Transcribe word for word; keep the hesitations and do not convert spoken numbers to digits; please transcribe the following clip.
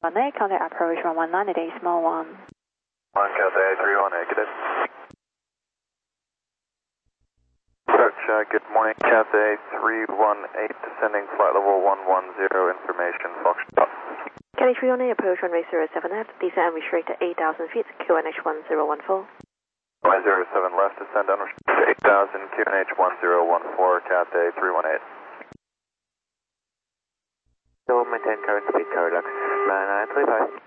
one eight, contact approach one one nine at a small one. one Cathay three one negative. Approach, uh, good morning, Cathay three one eight, descending flight level one one zero, information, Foxtrot. Cathay three one eight, approach runway zero seven left, descend restricted eight thousand feet, Q N H one zero one four. one zero seven left, descend unrestricted eight thousand, Q N H one zero one four, Cathay three one eight. So maintain current speed, Carolux nine nine three five.